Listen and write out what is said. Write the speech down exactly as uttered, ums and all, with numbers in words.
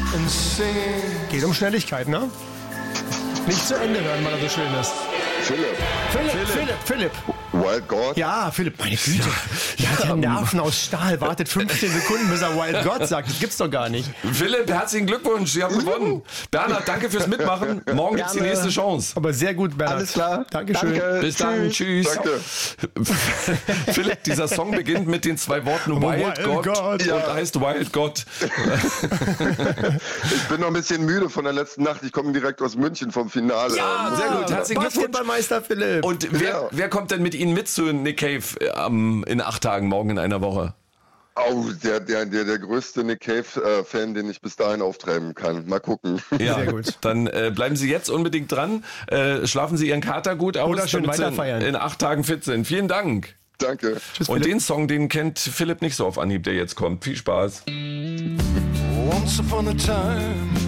and singing. Geht um Schnelligkeit, ne? Nicht zu Ende hören, weil er so schön ist. Philipp. Philipp, Philipp, Philipp. Philipp. Wild God? Ja, Philipp, meine Güte. Der hat ja Nerven aus Stahl. Wartet fünfzehn Sekunden, bis er Wild God sagt. Das gibt's doch gar nicht. Philipp, herzlichen Glückwunsch. Sie haben gewonnen. Bernhard, danke fürs Mitmachen. Morgen gibt's die Gerne. nächste Chance. Aber sehr gut, Bernhard. Alles klar. Dankeschön. Danke. Bis dann. Tschüss. Danke. Philipp, dieser Song beginnt mit den zwei Worten Wild, Wild God, God. und Ja. heißt Wild God. Ich bin noch ein bisschen müde von der letzten Nacht. Ich komme direkt aus München vom Finale. Ja, sehr gut. Herzlichen Glückwunsch. Basketballmeister Philipp. Und wer, Ja. wer kommt denn mit Ihnen mit zu Nick Cave ähm, in acht Tagen, morgen in einer Woche? Oh, der, der, der, der größte Nick Cave-Fan, den ich bis dahin auftreiben kann. Mal gucken. Ja, Sehr gut. Dann äh, bleiben Sie jetzt unbedingt dran. Äh, schlafen Sie Ihren Kater gut aus, Oder schön damit Sie weiterfeiern. in acht Tagen fit sind. Vielen Dank. Danke. Tschüss, Und Philipp. den Song, den kennt Philipp nicht so auf Anhieb, der jetzt kommt. Viel Spaß. Once upon a time,